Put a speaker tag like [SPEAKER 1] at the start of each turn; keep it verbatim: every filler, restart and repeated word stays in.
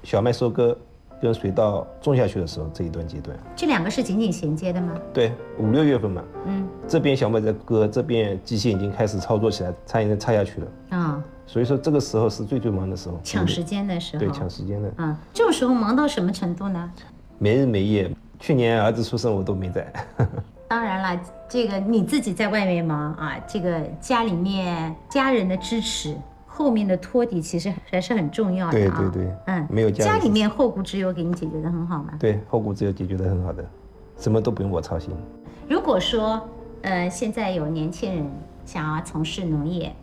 [SPEAKER 1] 小麦收割跟水稻种下去的时候这一段阶段。
[SPEAKER 2] 这两个是紧紧衔接的吗？
[SPEAKER 1] 对，五六月份嘛，
[SPEAKER 2] 嗯，
[SPEAKER 1] 这边小麦在割，这边机器已经开始操作起来，插已经插下去了。啊、哦，所以说这个时候是最最忙的时候，
[SPEAKER 2] 抢时间的时候。
[SPEAKER 1] 对，抢时间的。
[SPEAKER 2] 啊、嗯，这种时候忙到什么程度呢？
[SPEAKER 1] 没日没夜。去年儿子出生我都没在。
[SPEAKER 2] 当然了，这个你自己在外面忙啊，这个家里面家人的支持，后面的托底其实还是很重要的啊。
[SPEAKER 1] 对对对，
[SPEAKER 2] 嗯，
[SPEAKER 1] 没有家
[SPEAKER 2] 家里面后顾之忧给你解决的很好吗？
[SPEAKER 1] 对，后顾之忧解决的很好的，什么都不用我操心。
[SPEAKER 2] 如果说呃现在有年轻人想要从事农业，